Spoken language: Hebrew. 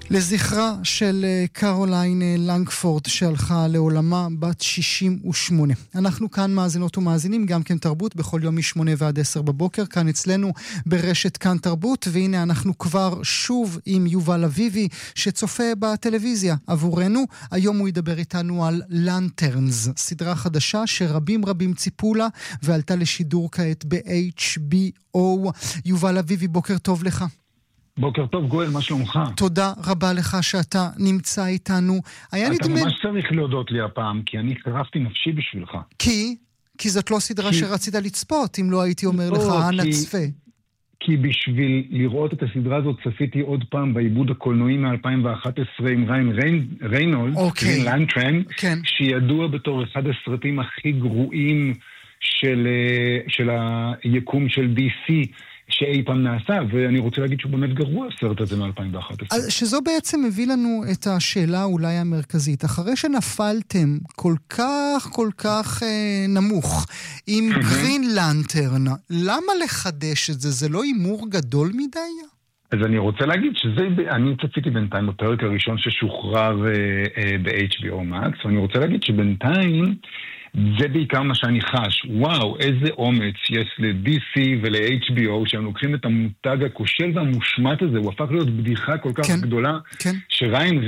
לזכרה של קרוליין לנגפורד שהלכה לעולמה בת 68. אנחנו כאן מאזינות ומאזינים, גם כן תרבות, בכל יום מ-8 ועד 10 בבוקר, כאן אצלנו ברשת כאן תרבות, והנה אנחנו כבר שוב עם יובל אביבי שצופה בטלוויזיה עבורנו. היום הוא ידבר איתנו על לנטרנס, סדרה חדשה שרבים ציפו לה ועלתה לשידור כעת ב-HBO. יובל אביבי, בוקר טוב לך. בוקר טוב גואל, מה שלומך? תודה רבה לך שאתה נמצא איתנו. אתה ממש צריך להודות לי הפעם, כי אני קרבתי נפשי בשבילך. כי זאת לא סדרה שרצית לצפות, אם לא הייתי אומר לך, אנא צפה. כי בשביל לראות את הסדרה הזאת צפיתי עוד פעם בעיבוד הקולנועי מ-2011 עם ריינולד, לנטרן, שידוע בתור אחד הסרטים הכי גרועים של היקום של DC שאי פעם נעשה, ואני רוצה להגיד שהוא באמת גרוע הסרט הזה מ-2011. שזו בעצם מביא לנו את השאלה אולי המרכזית. אחרי שנפלתם כל כך נמוך עם גרין לנטרן, למה לחדש את זה? זה לא אימור גדול מדי? אז אני רוצה להגיד אני צפיתי בינתיים בפרק הראשון ששוחרר ב-HBO Max, ואני רוצה להגיד שבינתיים זה בעיקר מה שאני חש. וואו, איזה אומץ יש ל-DC ול-HBO שהם לוקחים את המותג הכושל והמושמט הזה, הוא הפך להיות בדיחה כל כך גדולה, שריין